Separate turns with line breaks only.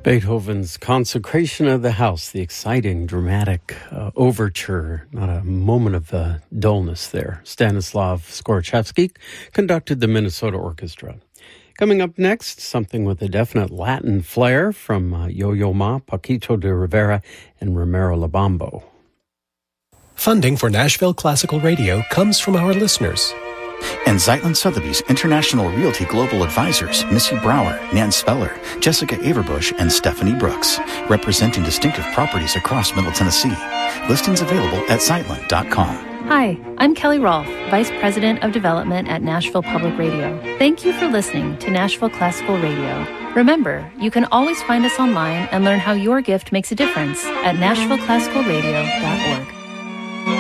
Beethoven's Consecration of the House, the exciting, dramatic overture, not a moment of dullness there. Stanislav Skorchevsky conducted the Minnesota Orchestra. Coming up next, something with a definite Latin flair from Yo-Yo Ma, Paquito de Rivera, and Romero Labambo.
Funding for Nashville Classical Radio comes from our listeners.
And Zeitlin Sotheby's International Realty Global Advisors, Missy Brower, Nan Speller, Jessica Averbush, and Stephanie Brooks, representing distinctive properties across Middle Tennessee. Listings available at Zeitlin.com.
Hi, I'm Kelly Rolfe, Vice President of Development at Nashville Public Radio. Thank you for listening to Nashville Classical Radio. Remember, you can always find us online and learn how your gift makes a difference at NashvilleClassicalRadio.org.